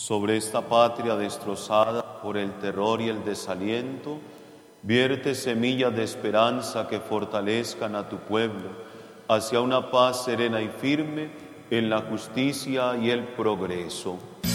Sobre esta patria destrozada por el terror y el desaliento, vierte semillas de esperanza que fortalezcan a tu pueblo hacia una paz serena y firme en la justicia y el progreso.